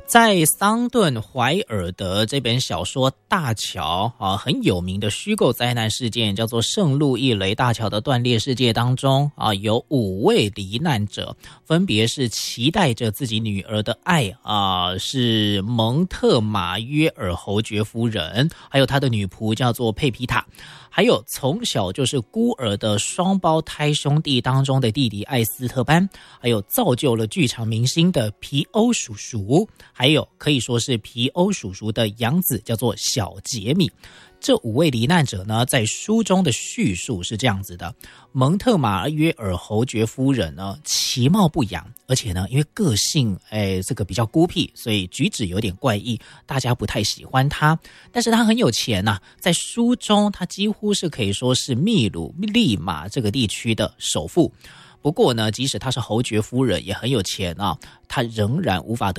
在桑顿·怀尔德这本小说《大桥》很有名的虚构灾难事件，叫做圣路易雷大桥的断裂事件当中有5位罹难者，分别是期待着自己女儿的爱是蒙特马约尔侯爵夫人，还有他的女仆叫做佩皮塔，还有从小就是孤儿的双胞胎兄弟当中的弟弟艾斯特班，还有造就了剧场明星的皮欧叔叔，还有可以说是皮欧叔叔的养子叫做小杰米。这5位罹难者呢，在书中的叙述是这样子的：蒙特马约尔侯爵夫人呢，其貌不扬，而且呢，因为个性这个比较孤僻，所以举止有点怪异，大家不太喜欢她。但是她很有钱在书中她几乎是可以说是秘鲁利马这个地区的首富。不过呢，即使她是侯爵夫人，也很有钱她仍然无法得